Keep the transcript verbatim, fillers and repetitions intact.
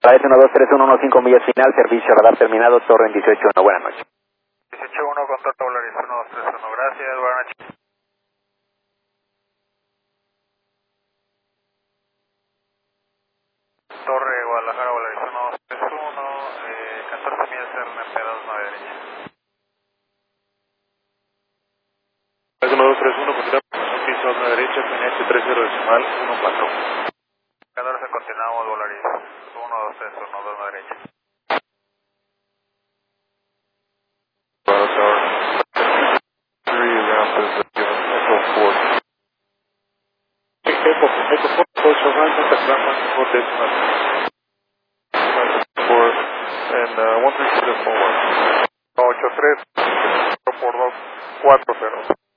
Volaris uno dos tres uno uno cinco millas final, servicio radar terminado, torre en dieciocho uno, buenas noches. dieciocho uno, contacto Volaris uno dos tres uno, gracias, buenas noches. Torre Guadalajara, Volaris uno dos tres uno, eh, catorce millas R N P dos nueve derecha. uno dos tres uno, continuamos, piso dos nueve derecha, P N H tres cero decimal uno cuatro. catorce, continuamos Volaris uno dos tres uno, dos nueve derecha. three around the Echo four. Echo, Echo four, social line, contact ground, four decimal. four, and uh, one three zero four one. ocho tres, por dos, cuatro cero.